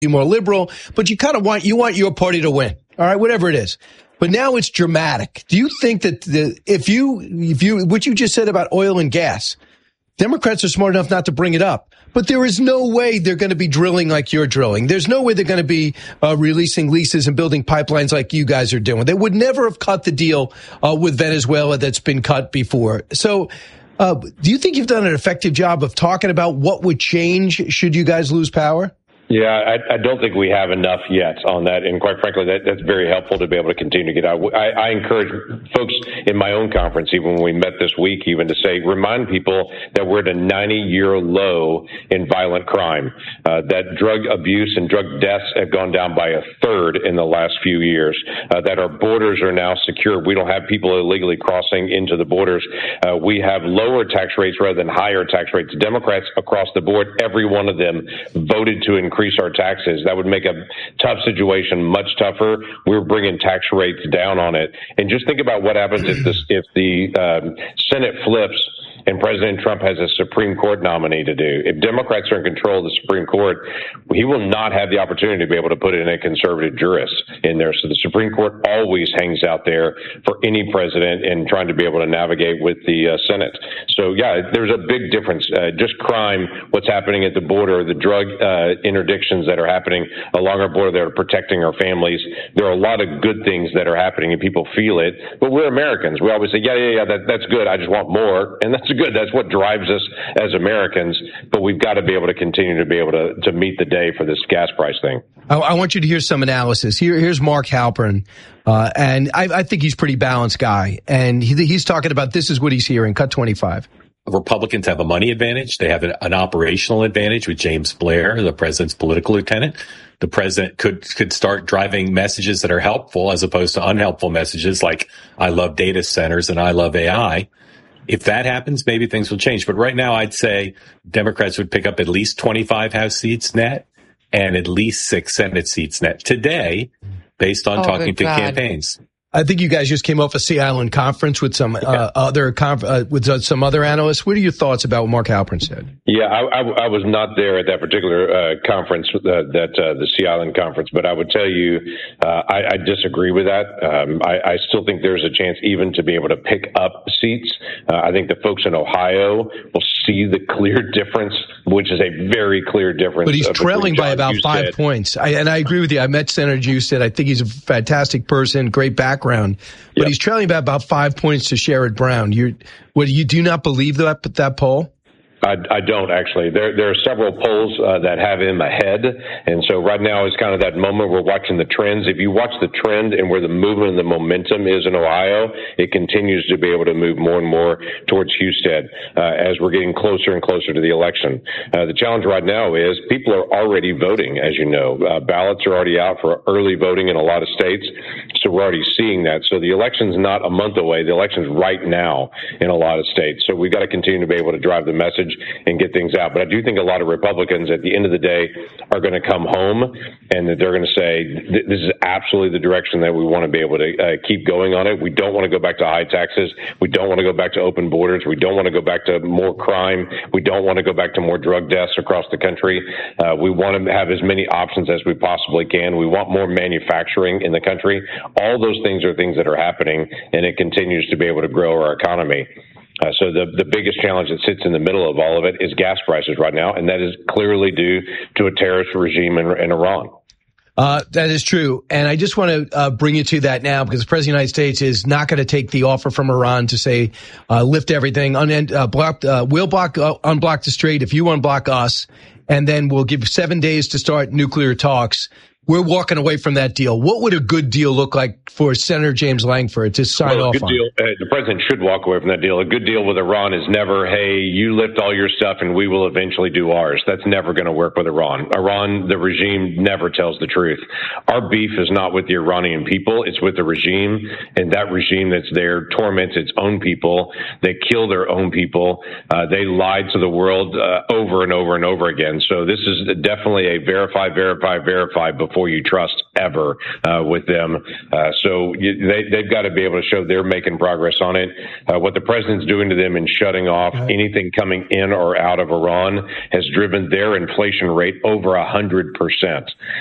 more liberal, but you kind of want your party to win. All right, whatever it is. But now it's dramatic. Do you think that if you what you just said about oil and gas, Democrats are smart enough not to bring it up, but there is no way they're going to be drilling like you're drilling. There's no way they're going to be releasing leases and building pipelines like you guys are doing. They would never have cut the deal with Venezuela that's been cut before. So do you think you've done an effective job of talking about what would change should you guys lose power? Yeah, I don't think we have enough yet on that. And quite frankly, that's very helpful to be able to continue to get out. I encourage folks in my own conference, even when we met this week, even to say, remind people that we're at a 90-year low in violent crime, that drug abuse and drug deaths have gone down by a third in the last few years, that our borders are now secure. We don't have people illegally crossing into the borders. We have lower tax rates rather than higher tax rates. Democrats across the board, every one of them voted to increase our taxes. That would make a tough situation much tougher. We're bringing tax rates down on it. And just think about what happens if the Senate flips and President Trump has a Supreme Court nominee to do. If Democrats are in control of the Supreme Court, he will not have the opportunity to be able to put in a conservative jurist in there. So the Supreme Court always hangs out there for any president in trying to be able to navigate with the Senate. So, yeah, there's a big difference. Just crime, what's happening at the border, the drug interdictions that are happening along our border that are protecting our families. There are a lot of good things that are happening and people feel it. But we're Americans. We always say, yeah, that's good. I just want more. And that's good. That's what drives us as Americans. But we've got to be able to continue to be able to meet the day for this gas price thing. I want you to hear some analysis. Here's Mark Halperin, and I think he's a pretty balanced guy. And he's talking about this is what he's hearing. Cut 25. Republicans have a money advantage. They have an operational advantage with James Blair, the president's political lieutenant. The president could start driving messages that are helpful as opposed to unhelpful messages like I love data centers and I love AI. If that happens, maybe things will change. But right now, I'd say Democrats would pick up at least 25 House seats net and at least 6 Senate seats net today, based on talking to campaigns. I think you guys just came off a Sea Island conference with some some other analysts. What are your thoughts about what Mark Halperin said? Yeah, I was not there at that particular conference, the Sea Island conference, but I would tell you I disagree with that. I still think there's a chance even to be able to pick up seats. I think the folks in Ohio will see the clear difference, which is a very clear difference. But he's trailing by about 5 points. I agree with you. I met Senator Husted. I think he's a fantastic person, great background. But he's trailing by about 5 points to Sherrod Brown. You do not believe that poll? I don't, actually. There are several polls that have him ahead. And so right now is kind of that moment we're watching the trends. If you watch the trend and where the movement and the momentum is in Ohio, it continues to be able to move more and more towards Husted as we're getting closer and closer to the election. The challenge right now is people are already voting, as you know. Ballots are already out for early voting in a lot of states. So we're already seeing that. So the election's not a month away. The election's right now in a lot of states. So we've got to continue to be able to drive the message and get things out. But I do think a lot of Republicans at the end of the day are going to come home and that they're going to say, this is absolutely the direction that we want to be able to keep going on it. We don't want to go back to high taxes. We don't want to go back to open borders. We don't want to go back to more crime. We don't want to go back to more drug deaths across the country. We want to have as many options as we possibly can. We want more manufacturing in the country. All those things are things that are happening, and it continues to be able to grow our economy. So the biggest challenge that sits in the middle of all of it is gas prices right now, and that is clearly due to a terrorist regime in Iran. That is true. And I just want to bring you to that now because the President of the United States is not going to take the offer from Iran to say lift everything, we'll unblock the strait if you unblock us, and then we'll give 7 days to start nuclear talks. We're walking away from that deal. What would a good deal look like for Senator James Lankford to sign off on? The president should walk away from that deal. A good deal with Iran is never, hey, you lift all your stuff and we will eventually do ours. That's never going to work with Iran. Iran, the regime, never tells the truth. Our beef is not with the Iranian people. It's with the regime, and that regime that's there torments its own people. They kill their own people. They lied to the world over and over and over again. So this is definitely a verify before before you trust ever with them. So they've got to be able to show they're making progress on it. What the president's doing to them in shutting off anything coming in or out of Iran has driven their inflation rate over 100%.